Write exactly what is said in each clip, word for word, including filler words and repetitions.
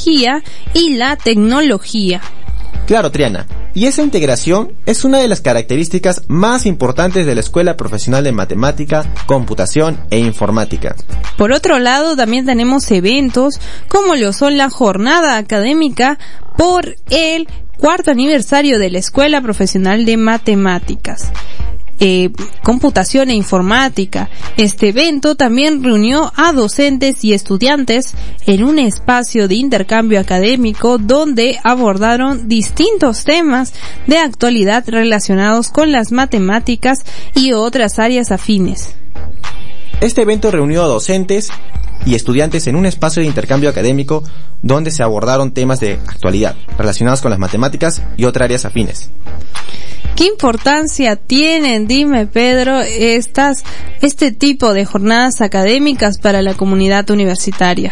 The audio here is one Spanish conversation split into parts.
pedagogía y la tecnología. Claro, Triana. Y esa integración es una de las características más importantes de la Escuela Profesional de Matemática, Computación e Informática. Por otro lado, también tenemos eventos como lo son la jornada académica por el cuarto aniversario de la Escuela Profesional de Matemáticas. Eh, computación e informática. Este evento también reunió a docentes y estudiantes en un espacio de intercambio académico donde abordaron distintos temas de actualidad relacionados con las matemáticas y otras áreas afines. Este evento reunió a docentes y estudiantes en un espacio de intercambio académico donde se abordaron temas de actualidad relacionados con las matemáticas y otras áreas afines. ¿Qué importancia tienen, dime Pedro, estas, este tipo de jornadas académicas para la comunidad universitaria?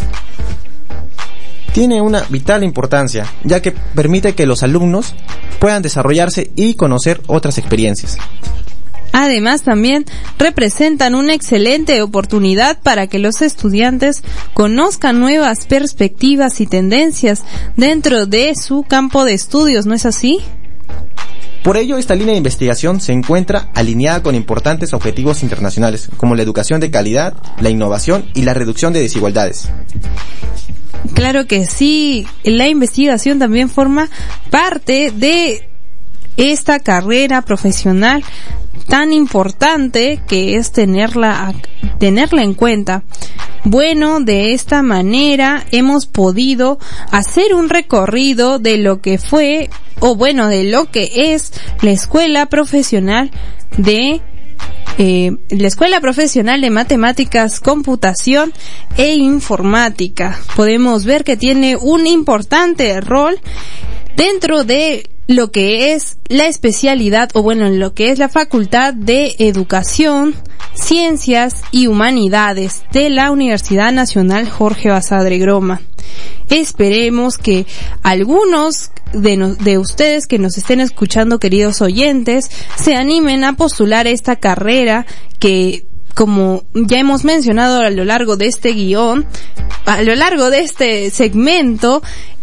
Tiene una vital importancia, ya que permite que los alumnos puedan desarrollarse y conocer otras experiencias. Además, también representan una excelente oportunidad para que los estudiantes conozcan nuevas perspectivas y tendencias dentro de su campo de estudios, ¿no es así? Por ello, esta línea de investigación se encuentra alineada con importantes objetivos internacionales, como la educación de calidad, la innovación y la reducción de desigualdades. Claro que sí, la investigación también forma parte de esta carrera profesional tan importante que es tenerla, tenerla en cuenta. Bueno, de esta manera hemos podido hacer un recorrido de lo que fue, o bueno, de lo que es la Escuela Profesional de eh, la Escuela Profesional de Matemáticas, Computación e Informática. Podemos ver que tiene un importante rol dentro de lo que es la especialidad, o bueno, lo que es la Facultad de Educación, Ciencias y Humanidades de la Universidad Nacional Jorge Basadre Groma. Esperemos que algunos de, no, de ustedes que nos estén escuchando, queridos oyentes, se animen a postular esta carrera que, como ya hemos mencionado a lo largo de este guión, a lo largo de este segmento,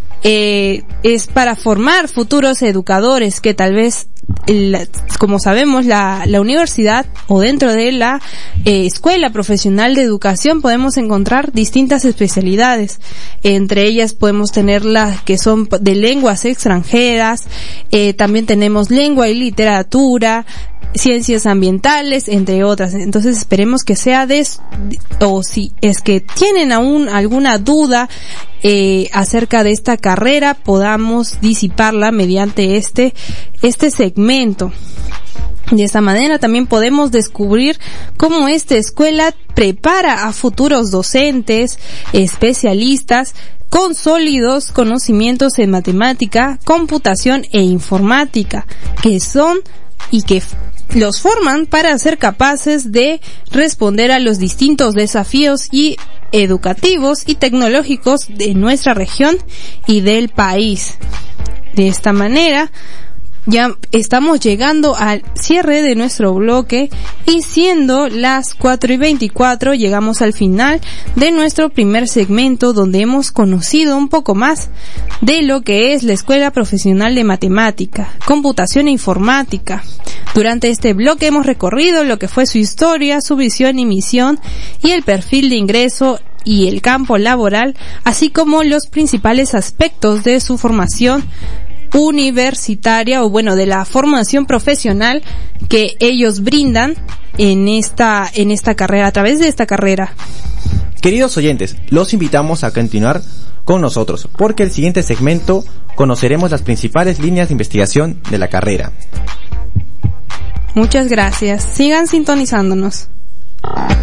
Eh, es para formar futuros educadores que tal vez, la, como sabemos, la, la universidad o dentro de la eh, Escuela Profesional de Educación podemos encontrar distintas especialidades. Entre ellas podemos tener las que son de lenguas extranjeras, eh, también tenemos lengua y literatura, ciencias ambientales, entre otras. Entonces esperemos que sea de, o si es que tienen aún alguna duda eh, acerca de esta carrera, podamos disiparla mediante este, este segmento. De esta manera también podemos descubrir cómo esta escuela prepara a futuros docentes, especialistas, con sólidos conocimientos en matemática, computación e informática, que son y que los forman para ser capaces de responder a los distintos desafíos y educativos y tecnológicos de nuestra región y del país. De esta manera, ya estamos llegando al cierre de nuestro bloque y siendo las cuatro y veinticuatro llegamos al final de nuestro primer segmento, donde hemos conocido un poco más de lo que es la Escuela Profesional de Matemática, Computación e Informática. Durante este bloque hemos recorrido lo que fue su historia, su visión y misión y el perfil de ingreso y el campo laboral, así como los principales aspectos de su formación universitaria, o bueno, de la formación profesional que ellos brindan en esta en esta carrera, a través de esta carrera. Queridos oyentes, los invitamos a continuar con nosotros, porque el siguiente segmento conoceremos las principales líneas de investigación de la carrera. Muchas gracias. Sigan sintonizándonos.